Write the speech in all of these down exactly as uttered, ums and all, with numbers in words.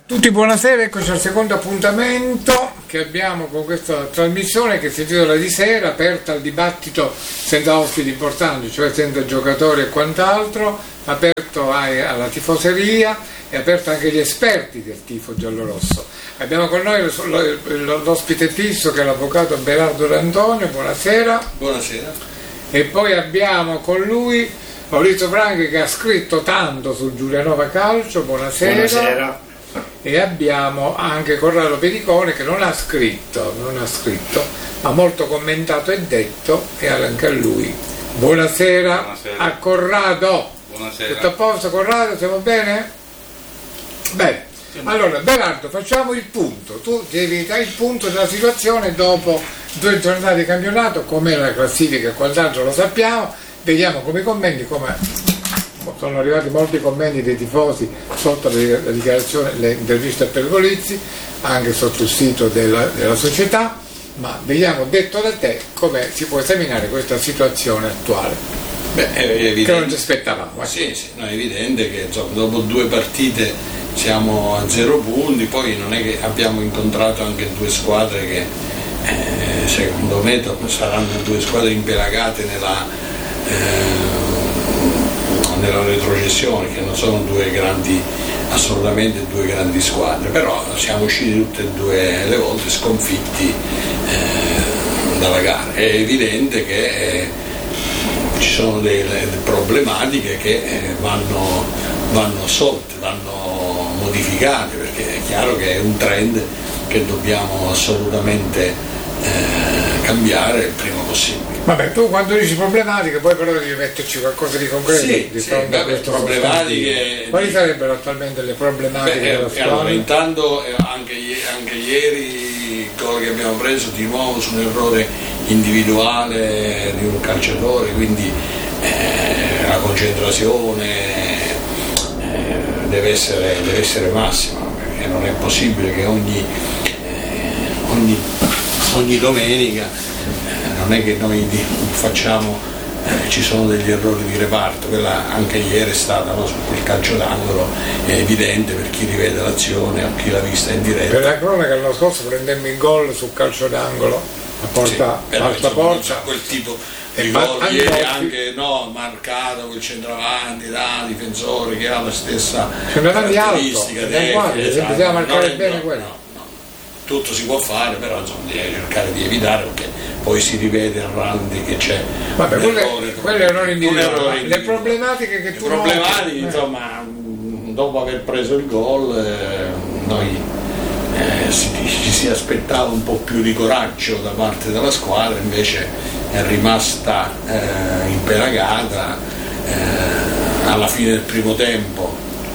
Tutti buonasera, eccoci al secondo appuntamento che abbiamo con questa trasmissione che si intitola Di Sera, aperta al dibattito senza ospiti importanti, cioè senza giocatori e quant'altro, aperto alla tifoseria e aperto anche agli esperti del tifo giallorosso. Abbiamo con noi l'ospite fisso che è l'avvocato Berardo D'Antonio, buonasera. Buonasera. E poi abbiamo con lui Maurizio Franchi che ha scritto tanto su Giulianova Calcio, buonasera. Buonasera. E abbiamo anche Corrado Pedicone che non ha scritto, non ha scritto, ma molto commentato e detto, e anche a lui. Buonasera, Buonasera. A Corrado. Buonasera. Tutto a posto Corrado, siamo bene? Bene. Allora Berardo, facciamo il punto. Tu devi dare il punto della situazione dopo due giornate di campionato, com'è la classifica e quant'altro lo sappiamo. Vediamo come i commenti, come sono arrivati molti commenti dei tifosi sotto le, la dichiarazione, le interviste a Pergolizzi, anche sotto il sito della, della società, ma vediamo detto da te come si può esaminare questa situazione attuale. Beh, è evidente, che non ci aspettavamo. Eh. Sì, sì, no, è evidente che insomma, dopo due partite siamo a zero punti, poi non è che abbiamo incontrato anche due squadre che eh, secondo me saranno due squadre impelagate nella... Eh, nella retrocessione, che non sono due grandi, assolutamente due grandi squadre, però siamo usciti tutte e due le volte sconfitti eh, dalla gara. È evidente che eh, ci sono delle problematiche che eh, vanno, vanno assolte, vanno modificate, perché è chiaro che è un trend che dobbiamo assolutamente eh, cambiare il prima possibile. Vabbè, tu quando dici problematiche poi però devi metterci qualcosa di concreto. Sì, di sì, fronte a vabbè, questo problematiche. Quali di... sarebbero attualmente le problematiche Beh, della squadra? allora, intanto anche, anche ieri il gol che abbiamo preso di nuovo su un errore individuale di un calciatore, quindi eh, la concentrazione eh, deve, essere, deve essere massima, perché non è possibile che ogni, eh, ogni, ogni domenica non è che noi facciamo, eh, ci sono degli errori di reparto, quella anche ieri è stata, no, su quel calcio d'angolo, è evidente per chi rivede l'azione o chi l'ha vista in diretta. Per la cronaca l'anno scorso prendemmo il gol sul calcio d'angolo a porta, sì, alta porta. Quel tipo e di gol anche ieri oggi, anche no, marcato quel centravanti da difensore che ha la stessa centravanti caratteristica alto, esatto, bisogna marcare no, bene no, quello. No, no. Tutto si può fare, però insomma devi cercare di evitare, perché poi si rivede a randi che c'è. Vabbè, quelle, quelle errori individuali. Le problematiche che le tu problematiche, noti, insomma, eh. dopo aver preso il gol eh, noi eh, si, ci si aspettava un po' più di coraggio da parte della squadra, invece è rimasta eh, impelagata eh, alla fine del primo tempo,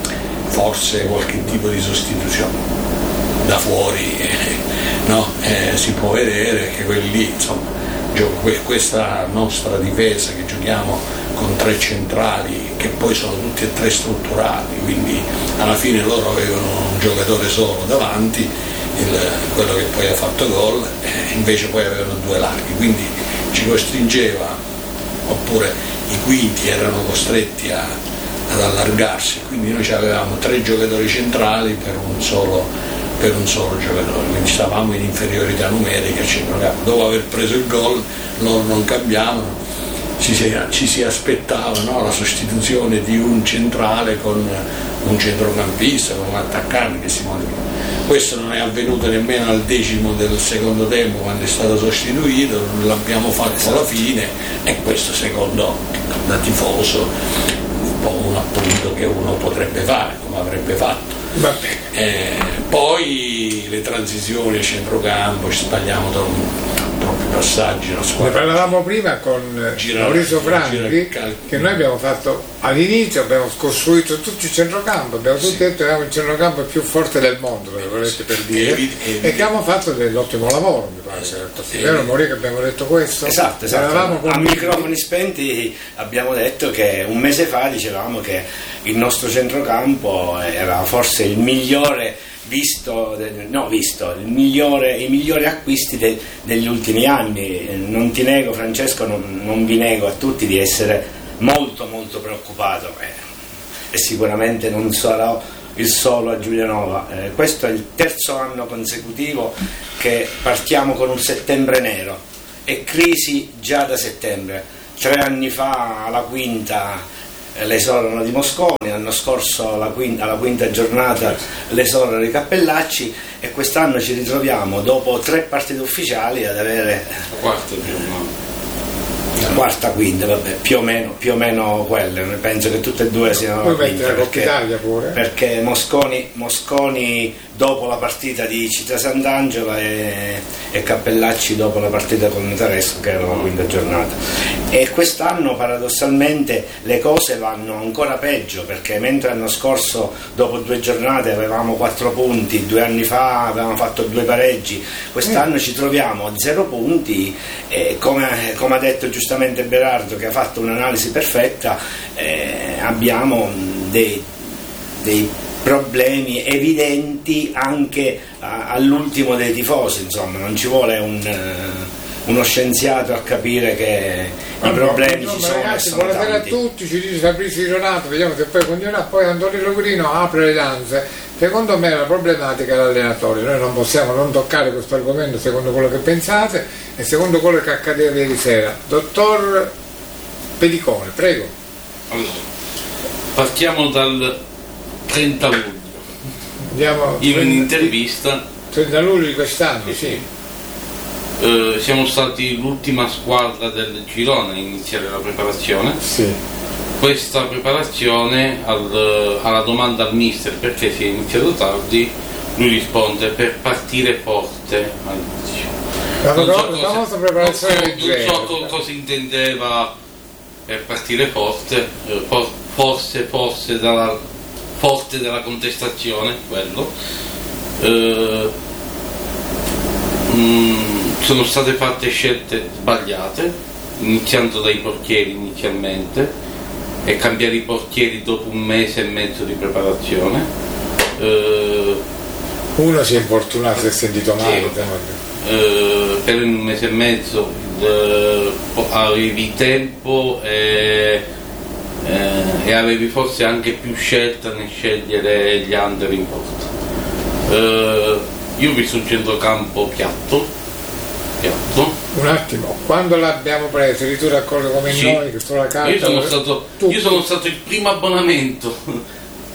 forse qualche tipo di sostituzione da fuori eh, no, eh, si può vedere che quelli lì, insomma, questa nostra difesa che giochiamo con tre centrali che poi sono tutti e tre strutturati, quindi alla fine loro avevano un giocatore solo davanti, il, quello che poi ha fatto gol, eh, invece poi avevano due larghi, quindi ci costringeva, oppure i quinti erano costretti a, ad allargarsi, quindi noi avevamo tre giocatori centrali per un solo per un solo giocatore, quindi stavamo in inferiorità numerica al centrocampo. Dopo aver preso il gol loro non cambiavano, ci si, ci si aspettava, no, la sostituzione di un centrale con un centrocampista, con un attaccante che si modifica. Questo non è avvenuto nemmeno al decimo del secondo tempo, quando è stato sostituito, non l'abbiamo fatto alla fine, e questo secondo da tifoso un po' un appunto che uno potrebbe fare, come avrebbe fatto. Eh, poi le transizioni a centrocampo, ci sbagliamo troppi passaggi, la squadra. Ne parlavamo prima con gira, Maurizio Franchi, gira, che noi abbiamo fatto all'inizio, abbiamo costruito tutto il centrocampo, abbiamo tutti detto che avevamo il centrocampo più forte del mondo, se volete per dire, evi, evi, e che abbiamo fatto dell'ottimo lavoro, mi pare. Esatto, sì. Vero Maurizio che abbiamo detto questo? Esatto, esatto. A microfoni spenti abbiamo detto che un mese fa dicevamo che il nostro centrocampo era forse il migliore visto, no visto, il migliore, i migliori acquisti de, degli ultimi anni. Non ti nego, Francesco, non, non vi nego a tutti di essere molto molto preoccupato eh, e sicuramente non sarò il solo a Giulianova. Eh, questo è il terzo anno consecutivo che partiamo con un settembre nero e crisi già da settembre. Tre anni fa alla quinta l'esorano di Mosconi, l'anno scorso alla quinta, alla quinta giornata l'esorano di Cappellacci, e quest'anno ci ritroviamo dopo tre partite ufficiali ad avere la quarta giornata. La quarta, quinta, vabbè, più o meno, più o meno quelle, penso che tutte e due siano la quinta, perché, pure. perché Mosconi, Mosconi dopo la partita di Città Sant'Angela e, e Cappellacci dopo la partita con Taresco, che era la quinta giornata. E quest'anno paradossalmente le cose vanno ancora peggio, perché mentre l'anno scorso dopo due giornate avevamo quattro punti, due anni fa avevamo fatto due pareggi, quest'anno mm. ci troviamo a zero punti, e come, come ha detto giustamente Berardo, che ha fatto un'analisi perfetta, eh, abbiamo dei, dei problemi evidenti anche a, all'ultimo dei tifosi, insomma non ci vuole un, uh, uno scienziato a capire che no, i problemi no, ci no, sono. Ragazzi, sono buonasera tanti. a tutti, ci dice Fabrizio Donato, vediamo se poi continuerà. Poi Antonio Guirino apre le danze. Secondo me la problematica è l'allenatore, noi non possiamo non toccare questo argomento secondo quello che pensate e secondo quello che accadeva ieri sera. Dottor Pedicone, prego. Allora, partiamo dal trenta luglio. Andiamo in un'intervista trenta luglio di quest'anno, sì. sì. Eh, siamo stati l'ultima squadra del girone a iniziare la preparazione. Sì. Questa preparazione al, alla domanda al mister perché si è iniziato tardi, lui risponde per partire forte all'inizio. La non so famosa cosa, preparazione non, leggera. non so cosa intendeva per partire forte, eh, for, forse forse dalla forte della contestazione, quello. Eh, mh, sono state fatte scelte sbagliate, iniziando dai portieri inizialmente, e cambiare i portieri dopo un mese e mezzo di preparazione. Eh, Uno si è infortunato, si è sentito male. Sì. Eh, per un mese e mezzo eh, avevi tempo e, eh, e avevi forse anche più scelta nel scegliere gli under in porta. Eh, io ho visto un centrocampo piatto. piatto. Un attimo, quando l'abbiamo preso, eri tu d'accordo come Sì. noi che sulla carta? Io sono stato, io sono stato il primo abbonamento.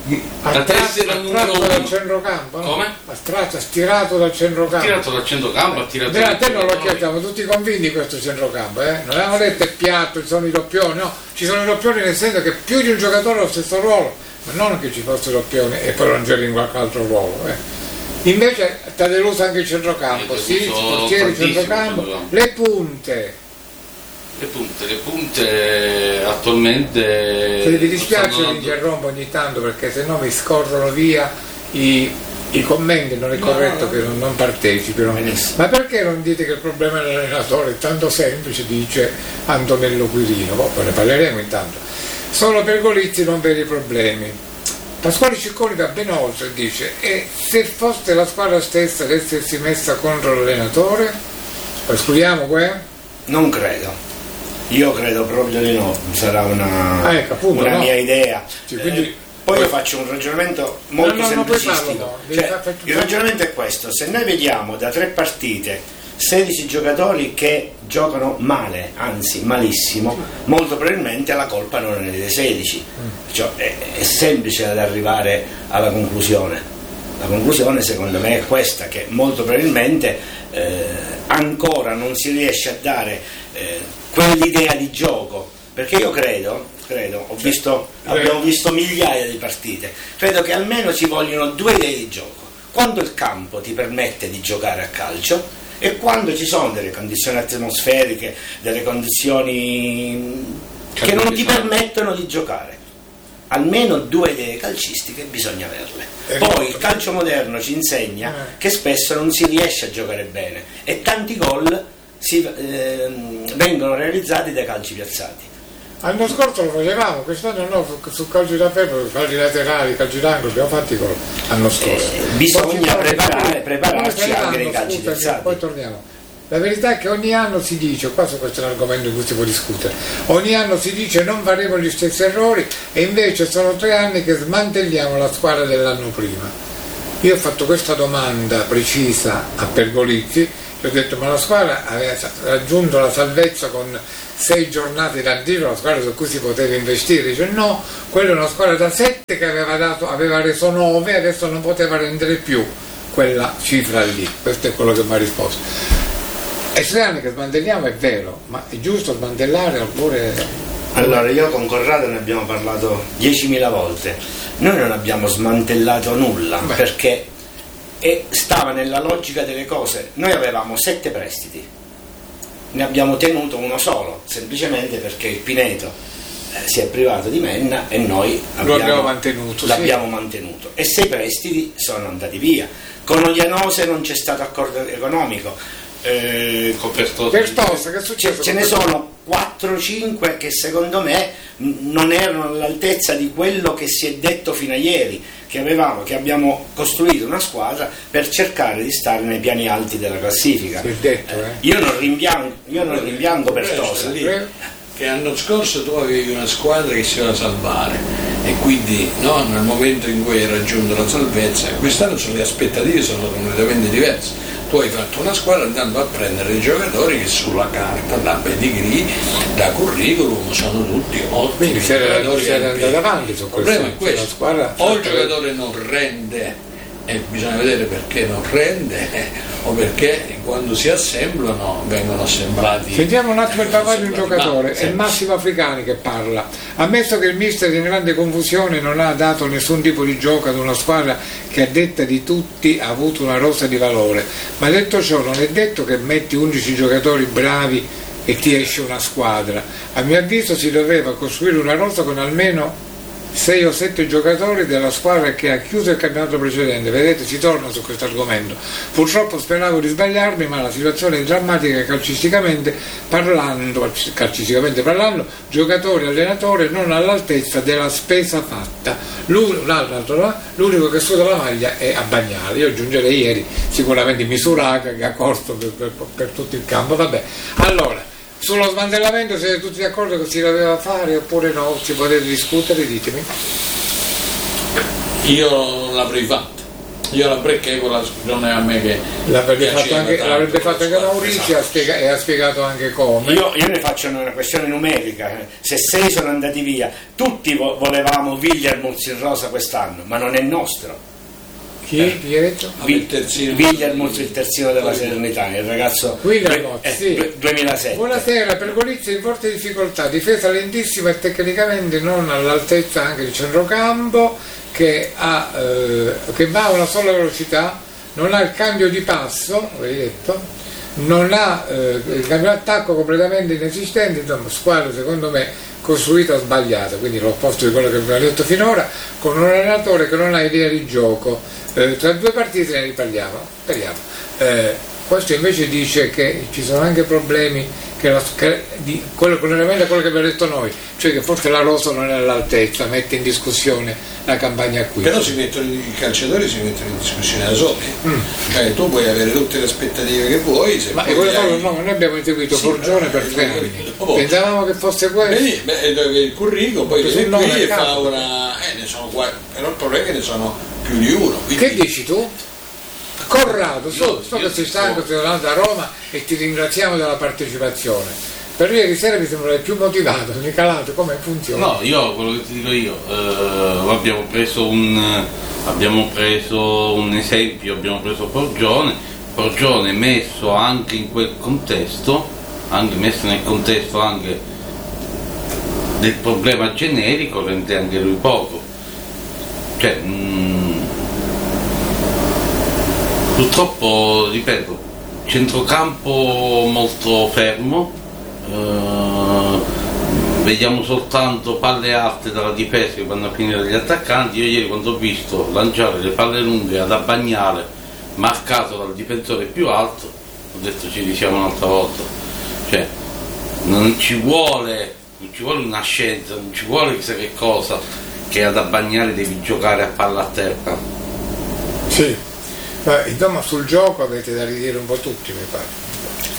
La tessera numero uno. dal centrocampo, no? Come? Ha stratto, ha stirato dal centrocampo. Ha tirato dal centrocampo, ha tirato Beh, a te non lo dal chiedo, siamo tutti convinti di questo centrocampo, eh? Non abbiamo detto è piatto, ci sono i doppioni, no, ci sono i doppioni nel senso che più di un giocatore ha lo stesso ruolo, ma non che ci fossero i doppioni e poi non giochi in qualche altro ruolo, eh. Invece ti ha deluso anche il centrocampo, sì, il portiere, il centrocampo, centrocampo, le punte. Le punte, le punte attualmente... Se vi dispiace vi interrompo ogni tanto perché se no mi scorrono via i, i commenti, non è no, corretto no. che non, non partecipino. Ma perché non dite che il problema dell'allenatore è tanto semplice, dice Antonello Guirino, poi ne parleremo intanto. Solo per Golizzi non veri problemi. Pasquale Cicconi va ben oltre, dice, e se fosse la squadra stessa ad essersi messa contro l'allenatore? Lo escludiamo qua? Non credo. Io credo proprio di no, sarà una, ah, ecco, appunto, una no. mia idea. Sì, quindi, eh, poi io faccio un ragionamento molto no, no, semplicistico. No, cioè, il ragionamento è questo: se noi vediamo da tre partite sedici giocatori che giocano male, anzi malissimo, molto probabilmente la colpa non è dei sedici. Cioè, è, è semplice ad arrivare alla conclusione. La conclusione secondo me è questa, che molto probabilmente eh, ancora non si riesce a dare eh, quell'idea di gioco, perché io credo, credo ho visto, abbiamo visto migliaia di partite, credo che almeno ci vogliono due idee di gioco: quando il campo ti permette di giocare a calcio e quando ci sono delle condizioni atmosferiche, delle condizioni che non ti permettono di giocare. Almeno due idee calcistiche bisogna averle. Poi il calcio moderno ci insegna che spesso non si riesce a giocare bene e tanti gol si, eh, vengono realizzati dai calci piazzati. L'anno scorso lo facevamo, quest'anno no, su, su calci da ferro, calci laterali, calci d'angolo, abbiamo fatti gol l'anno scorso. Eh, bisogna preparare, prepararci anche nei calci piazzati. Poi torniamo. La verità è che ogni anno si dice, qua questo è un argomento in cui si può discutere, ogni anno si dice non faremo gli stessi errori e invece sono tre anni che smantelliamo la squadra dell'anno prima. Io ho fatto questa domanda precisa a Pergolizzi, gli ho detto ma la squadra aveva raggiunto la salvezza con sei giornate d'anticipo, la squadra su cui si poteva investire. Dice no, quella è una squadra da sette che aveva, dato, aveva reso nove, adesso non poteva rendere più quella cifra lì. Questo è quello che mi ha risposto. È tre anni che smantelliamo, è vero, ma è giusto smantellare oppure... Allora, io con Corrado ne abbiamo parlato diecimila volte. Noi non abbiamo smantellato nulla. Beh. Perché e stava nella logica delle cose. Noi avevamo sette prestiti, ne abbiamo tenuto uno solo, semplicemente perché il Pineto eh, si è privato di Menna e noi abbiamo, lo abbiamo mantenuto, l'abbiamo sì. mantenuto. E sei prestiti sono andati via. Con Oglianose non c'è stato accordo economico. Eh, Pertosa, che è successo? Ce ne sono quattro cinque che secondo me non erano all'altezza di quello che si è detto fino a ieri, che avevamo, che abbiamo costruito una squadra per cercare di stare nei piani alti della classifica. Detto, eh? Io non rimpiango, io non rimpiango Pertosa. Che l'anno scorso tu avevi una squadra che si doveva salvare e quindi no, nel momento in cui hai raggiunto la salvezza, quest'anno sono le aspettative sono completamente diverse. Tu hai fatto una squadra andando a prendere dei giocatori che sulla carta, da pedigree, da curriculum, sono tutti ottimi. Quindi si era andato avanti su questo. Il problema è questo, squadra o il giocatore non rende e bisogna vedere perché non rende o perché quando si assemblano vengono assemblati. Sentiamo un attimo il papà di un giocatore, è Massimo Africani che parla. Ammesso che il mister in grande confusione non ha dato nessun tipo di gioco ad una squadra che a detta di tutti ha avuto una rosa di valore, ma detto ciò non è detto che metti undici giocatori bravi e ti esce una squadra. A mio avviso si doveva costruire una rosa con almeno sei o sette giocatori della squadra che ha chiuso il campionato precedente. Vedete, si torna su questo argomento. Purtroppo speravo di sbagliarmi, ma la situazione è drammatica calcisticamente parlando, calcisticamente parlando, giocatori, allenatore non all'altezza della spesa fatta. L'unico che suda la maglia è Abbagnale. Io aggiungerei ieri sicuramente Misuraga che ha corso per, per, per tutto il campo. Vabbè, allora sullo smantellamento siete tutti d'accordo che si doveva fare oppure no? Si potete discutere, ditemi. Io non l'avrei fatto, io la perché quella non è a me che l'avrebbe fatto anche, l'avrebbe fatto anche Maurizio esatto. spiega, e ha spiegato anche come. Io, io ne faccio una questione numerica, se sei sono andati via, tutti vo- volevamo Vigliarmuz in rosa quest'anno, ma non è nostro. Chi? Eh, Chi hai detto? Vigliarmuz, il terzino della Salernitana, il ragazzo Vigliarmuz, eh, sì. duemilasette. Buonasera, Pergolizzi in forte difficoltà, difesa lentissima e tecnicamente non all'altezza anche di centrocampo, che, ha, eh, che va a una sola velocità, non ha il cambio di passo, avevi detto, non ha eh, il cambio d'attacco completamente inesistente, insomma squadra secondo me costruita sbagliata, quindi l'opposto di quello che abbiamo detto finora, con un allenatore che non ha idea di gioco. Eh, tra due partite ne riparliamo, speriamo. Eh, questo invece dice che ci sono anche problemi che, la, che di quello, quello che abbiamo detto noi, cioè che forse la rosa non è all'altezza, mette in discussione la campagna qui. Però si mettono, i calciatori si mettono in discussione da soli, mm. cioè tu puoi avere tutte le aspettative che vuoi, se ma poi quello hai... no, noi abbiamo inseguito sì, Forgione per tre anni, pensavamo che fosse questo. Beh, beh, il curriculum poi tu sei qui e fa una eh, ne sono qua, però il problema è che ne sono più di uno. Quindi... Che dici tu? Corrado, so, so che sei stanco, sei tornato da Roma e ti ringraziamo della partecipazione. Per ieri sera mi sembra più motivato, Nicalato, come funziona? No, io quello che ti dico io, eh, abbiamo preso un abbiamo preso un esempio, abbiamo preso Forgione, Forgione messo anche in quel contesto, anche messo nel contesto anche del problema generico, rende anche lui poco. Cioè, mh, purtroppo, ripeto, centrocampo molto fermo, eh, vediamo soltanto palle alte dalla difesa che vanno a finire gli attaccanti. Io ieri quando ho visto lanciare le palle lunghe ad Abbagnale marcato dal difensore più alto, ho detto ci risiamo un'altra volta. Cioè, non ci vuole, non ci vuole una scienza, non ci vuole chissà che cosa, che ad Abbagnale devi giocare a palla a terra. Sì. Beh, insomma sul gioco avete da ridire un po' tutti, mi pare.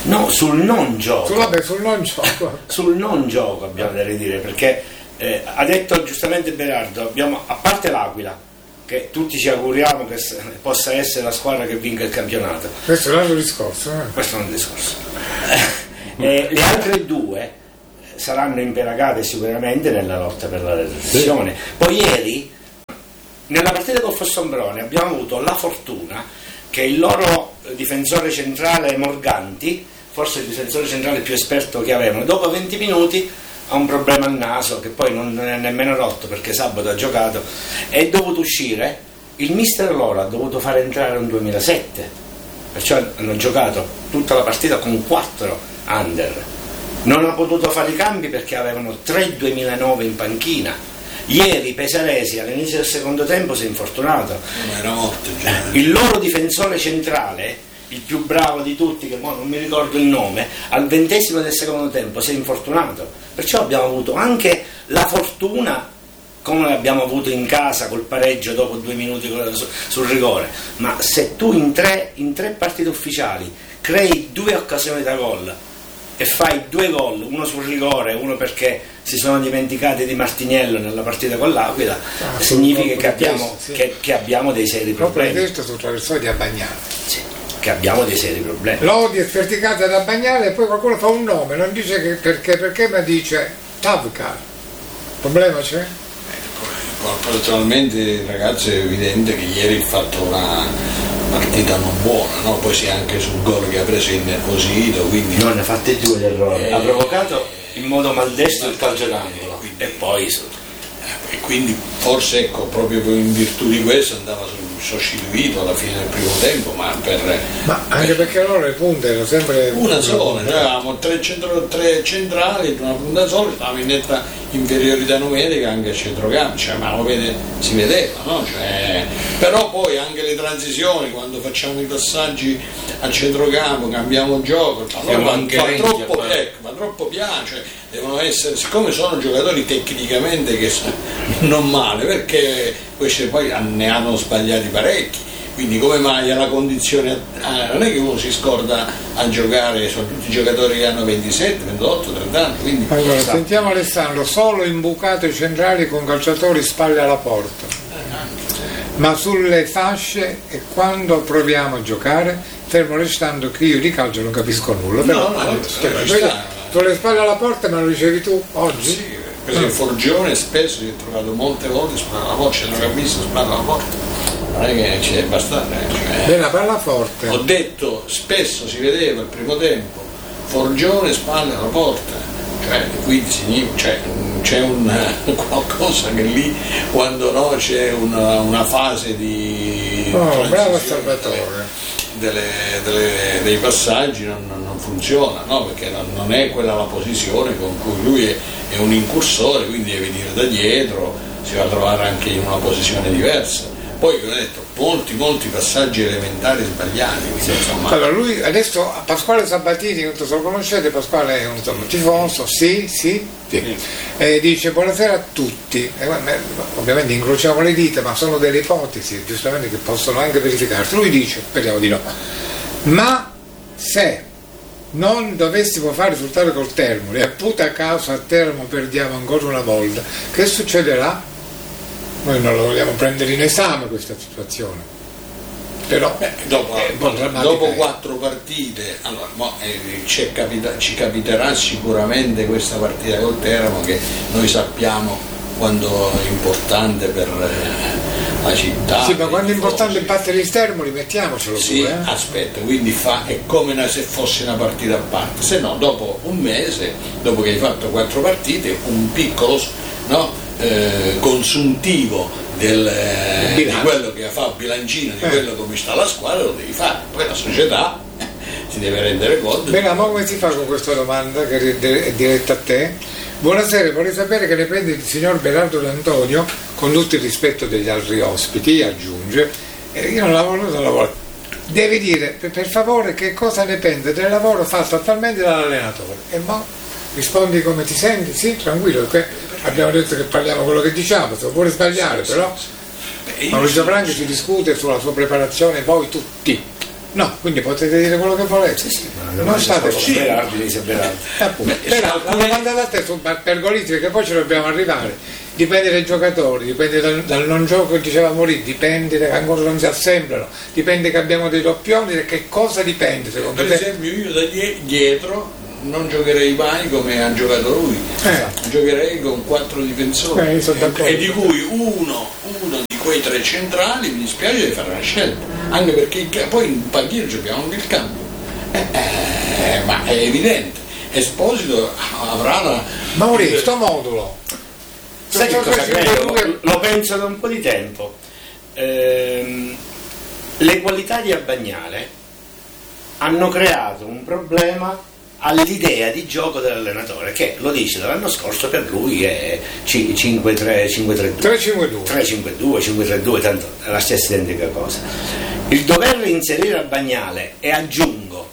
No, sul non gioco. Sul, vabbè, sul non gioco. Sul non gioco abbiamo da ridire, perché eh, ha detto giustamente Berardo, abbiamo, a parte l'Aquila, che tutti ci auguriamo che s- possa essere la squadra che vinca il campionato. Questo è un altro discorso. Eh? Questo è un discorso. eh, le altre due saranno imperagate sicuramente nella lotta per la retrocessione. Poi ieri, nella partita con Fossombrone, abbiamo avuto la fortuna che il loro difensore centrale Morganti, forse il difensore centrale più esperto che avevano, dopo venti minuti ha un problema al naso che poi non è nemmeno rotto perché sabato ha giocato, è dovuto uscire, il mister loro ha dovuto far entrare un duemilasette, perciò hanno giocato tutta la partita con quattro under, non ha potuto fare i cambi perché avevano tre duemilanove in panchina. Ieri Pesaresi all'inizio del secondo tempo si è infortunato, non era morto, cioè. Il loro difensore centrale, il più bravo di tutti, che mo non mi ricordo il nome, al ventesimo del secondo tempo si è infortunato, perciò abbiamo avuto anche la fortuna come l'abbiamo avuto in casa col pareggio dopo due minuti sul rigore, ma se tu in tre, in tre partite ufficiali crei due occasioni da gol e fai due gol, uno sul rigore, uno perché si sono dimenticati di Martiniello nella partita con l'Aquila, ah, significa che abbiamo, sì. che, che abbiamo dei seri problemi. Proprio questo sul traversone di Abbagnale. Sì, che abbiamo dei seri problemi. Lodi è sperticata da Bagnale e poi qualcuno fa un nome, non dice che perché, perché ma dice Tavkar. Problema c'è? Personalmente ragazzi è evidente che ieri ha fatto una partita non buona, no? Poi sia anche sul gol che ha preso in Nervosito, quindi non ne ha fatti due gli errori, eh, ha provocato in modo maldestro il calcio d'angolo e poi e quindi forse ecco proprio in virtù di questo andava sostituito alla fine del primo tempo, ma per ma anche per, perché loro le punte erano sempre una sola, cioè avevamo tre, centro, tre centrali, una punta sola, stavamo in netta inferiorità numerica anche a centrocampo, cioè, ma lo vede, si vedeva, no? Cioè, però poi anche le transizioni, quando facciamo i passaggi a centrocampo, cambiamo gioco, allora va, va, troppo, ecco, va troppo piano, cioè, devono essere, siccome sono giocatori tecnicamente che non male, perché questi poi ne hanno sbagliati parecchi, quindi come mai alla condizione, ah, non è che uno si scorda a giocare, sono tutti giocatori che hanno ventisette, ventotto, trenta anni, quindi allora esatto. Sentiamo Alessandro, solo imbucato i centrali con calciatori spalle alla porta, ma sulle fasce e quando proviamo a giocare, fermo restando che io di calcio non capisco nulla, però no, no, con le spalle alla porta me lo dicevi tu oggi? Sì, per esempio Forgione spesso si è trovato molte volte spalle alla porta, non ho visto spalle alla porta, non è che ci deve bastare, cioè, beh, la palla forte. Ho detto spesso si vedeva il primo tempo Forgione spalle alla porta, cioè quindi cioè, c'è un qualcosa che lì quando no c'è una, una fase di oh, bravo Salvatore. Delle, delle, dei passaggi non, non funziona, no? Perché non, non è quella la posizione con cui lui è, è un incursore, quindi deve venire da dietro, si va a trovare anche in una posizione diversa. Poi ho detto molti molti passaggi elementari sbagliati, quindi, insomma. Allora lui adesso Pasquale Sabatini, non so lo conoscete, Pasquale è un insomma, tifoso, sì, sì, sì. E dice buonasera a tutti, e, ovviamente incrociamo le dita, ma sono delle ipotesi giustamente che possono anche verificarsi. Lui dice, speriamo di no, ma se non dovessimo fare risultare col Termoli e puta caso a Termo perdiamo ancora una volta, che succederà? Noi non lo vogliamo prendere in esame questa situazione, però Beh, dopo, è dopo quattro partite allora, mo, eh, ci, capita, ci capiterà sicuramente questa partita col Teramo che noi sappiamo quando è importante per eh, la città. Sì, ma quando è importante battere il Termoli mettiamocelo sì, pure, eh? aspetta, quindi fa, è come se fosse una partita a parte, se no dopo un mese, dopo che hai fatto quattro partite, un piccolo no? Eh, consuntivo del, eh, di quello che fa il bilancino di eh. quello come sta la squadra lo devi fare, poi la società si deve rendere conto. Bene, ma come si fa con questa domanda che è diretta a te? Buonasera, vorrei sapere che ne prende il signor Berardo D'Antonio, con tutto il rispetto degli altri ospiti, aggiunge, eh, io non lavoro, non lavoro, devi dire per, per favore che cosa ne pensa del lavoro fatto attualmente dall'allenatore, e mo rispondi come ti senti, sì, tranquillo, perché abbiamo detto che parliamo quello che diciamo, se vuole sbagliare, sì, però sì. Maurizio Franchi si discute sulla sua preparazione, voi tutti. No, quindi potete dire quello che volete. Sì, sì, ma non state sì. Berardi, dice Berardi. Appunto, però la domanda da te su Pergolizzi, perché poi ci dobbiamo arrivare, dipende dai giocatori, dipende dal, dal non gioco che dicevamo lì, dipende che ancora non si assemblano, dipende che abbiamo dei doppioni, da che cosa dipende secondo per te? Per esempio io da dietro non giocherei mai come ha giocato lui, eh. giocherei con quattro difensori eh, e di cui uno, uno di quei tre centrali mi dispiace di fare una scelta, anche perché poi in panchina giochiamo anche il cambio, eh, eh, ma è evidente, Esposito avrà la... Maurizio, sto modulo sai che cosa credo? Lo penso da un po' di tempo. Ehm, le qualità di Abbagnale hanno creato un problema all'idea di gioco dell'allenatore, che lo dice dall'anno scorso, per lui è cinque tre due tre cinque due tre cinque due cinque tre due, tanto è la stessa identica cosa. Il dover inserire Abbagnale, e aggiungo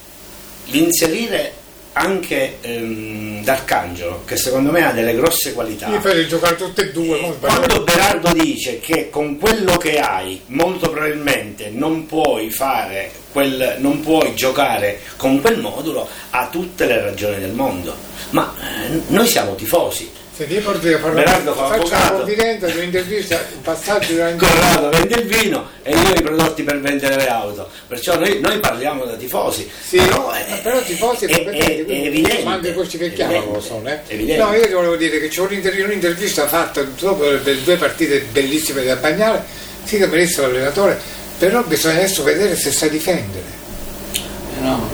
l'inserire anche ehm, D'Arcangelo, che secondo me ha delle grosse qualità, mi fai giocare tutte e due, non quando Berardo dice che con quello che hai molto probabilmente non puoi fare quel, non puoi giocare con quel modulo, ha tutte le ragioni del mondo, ma eh, noi siamo tifosi. Se ti porti a parlare, Berardo fa facciamo un'intervista, un'intervista, un passaggio da Corrado vende il vino e io i prodotti per vendere le auto, perciò noi, noi parliamo da tifosi. Sì, però, è, però tifosi è, è, è evidente, ma anche questi che chiamano lo sono, eh. No, io ti volevo dire che c'è un'inter- un'intervista fatta dopo le due partite bellissime da Abbagnale, sì che benissimo l'allenatore, però bisogna adesso vedere se sa difendere. No.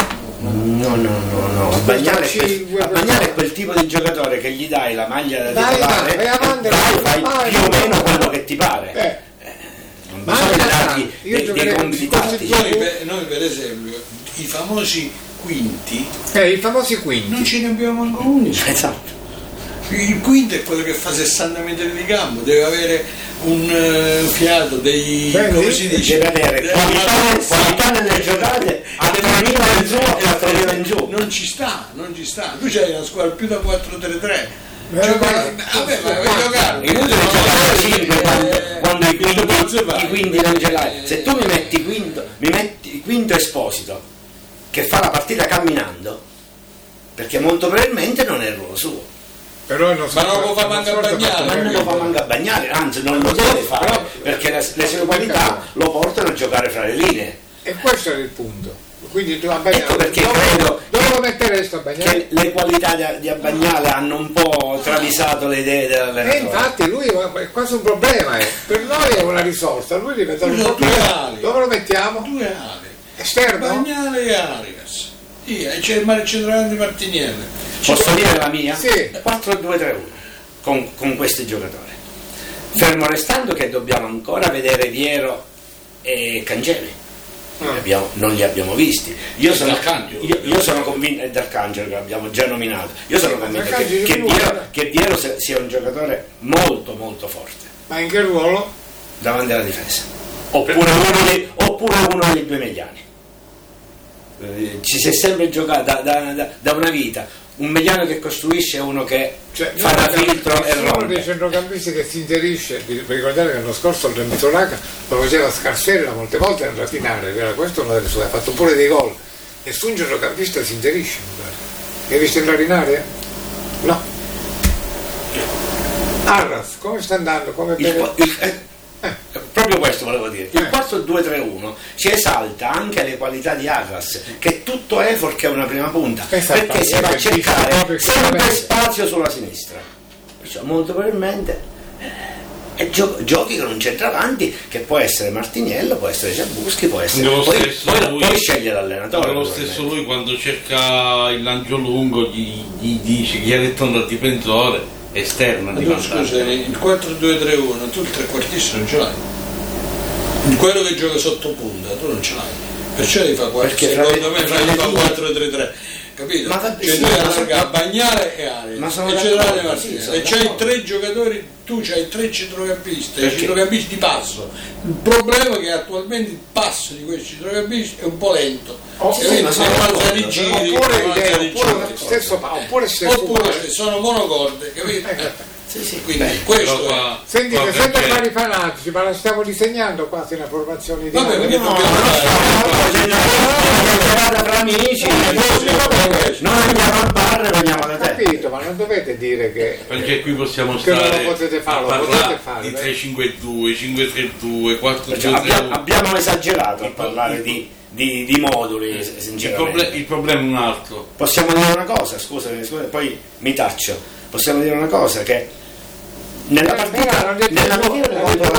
No, no, no, no. Abbagnale è, quel, Abbagnale è quel tipo di giocatore che gli dai la maglia da dai, titolare dai, avanti, e fai vai, più o meno quello che ti pare. Eh. Eh, non ma bisogna dargli dei, dei compiti tattici. Noi per, noi per esempio i famosi quinti, eh, i famosi quinti, non ce ne abbiamo manco uno. Esatto. Il quinto è quello che fa sessanta metri di campo, deve avere un uh, fiato dei, Beh, come si dice, deve avere qualità, qualità nelle giocate a tremila in giù e a tremila in giù. Non ci sta, non ci sta. Tu c'hai una squadra più da quattro tre tre. Eh, Cioè, vabbè, vabbè, ma vai a giocare. Inutile giocare a cinque quando, quando i quinti, i quinti non ce l'hai. Se tu mi metti quinto, mi metti quinto Esposito che fa la partita camminando, perché molto probabilmente non è il ruolo suo. Però non ma non lo fa manca a Bagnale, ma non lo fa manca a Bagnale, anzi non lo deve fare, però, perché le, le sue qualità lo portano a giocare fra le linee. E questo era il punto. Quindi tu a Bagnale, ecco perché dove, credo dove lo metteresti a Bagnale? Che le qualità di, di Abbagnale hanno un po' travisato le idee dell'allenatore. E infatti lui è quasi un problema, eh. Per noi è una risorsa, lui diventa un problema. Dove lo mettiamo? Due ali. Esterno? Bagnale e Arias. Sì, e c'è il centravanti Martiniello. Posso dire la mia? Sì. quattro due tre uno con, con questi giocatori. Fermo restando che dobbiamo ancora vedere Viero e Cangeli. Mm. Abbiamo, non li abbiamo visti. Io sono, D'Arcangelo. io, io sono convinto, è D'Arcangelo che abbiamo già nominato. Io sono convinto che, che, Viero, che Viero sia un giocatore molto molto forte. Ma in che ruolo? Davanti alla difesa. Oppure uno dei, oppure uno dei due mediani. Eh, ci si è sempre giocato da, da, da, da una vita. Un mediano che costruisce, uno che cioè, fa da filtro e uno rompe. dei centrocampisti che si inserisce, vi ricordate che l'anno scorso il Mizzoraca lo faceva Scarsella molte volte nel rapinare, era questo una delle sue, ha fatto pure dei gol. Nessun centrocampista si inserisce, hai visto entrare in area? No. Arras, come sta andando? Come Il, il, eh, eh. Proprio questo volevo dire. Il quattro due tre uno ci esalta anche le qualità di Arras, che è tutto effort che è una prima punta, esatto, perché si va a cercare sempre spazio sulla sinistra. Perciò molto probabilmente eh, gio- giochi con un centravanti che può essere Martiniello, può essere Giambuschi, può essere. Lo Poi, stesso poi, lui, poi sceglie l'allenatore. lo stesso lui quando cerca il lancio lungo gli, gli dice chi ha detto un difensore esterno di no, scusa, il quattro due tre uno tu il trequartista non ce l'hai, quello che gioca sotto punta tu non ce l'hai, perciò devi fare quattro, secondo me fai quattro tre tre, capito? Ma va, cioè sì, tu devi ma allargare sono... Bagnale e Arias ma sono e centrale sì, Martinez sono e c'hai d'accordo. tre giocatori, tu c'hai tre centrocampisti, Perché? centrocampisti di passo. Il problema è che attualmente il passo di questi centrocampisti è un po' lento, Oh, e sì, quindi ma se sono avanza di d'accordo, giri, oppure, avanza di oppure giri. stesso, oppure stesso oppure sono monocorde, capito? Eh, Eh, Sì, sì. Quindi Beh, questo Però qua- Senti, qua che sempre perché- fari fanatici, ma la stiamo disegnando quasi una formazione di Vabbè, perché no, dobbiamo no, fare- chiamata fra amici, noi andiamo al bar e veniamo da te. capito, ma non dovete dire che Perché qui possiamo Che non lo stare potete fare, a lo parlare potete fare, di beh. tre cinque due, cinque tre due, quattro Perciò due abbiamo, tre uno. abbiamo esagerato a parlare di, di, di moduli, Il, sinceramente. proble- il problema è un altro. Possiamo dire una cosa, scusami, scusami, poi mi taccio. Possiamo dire una cosa, che nella Eh, partita, però non devi nella, dire, contro la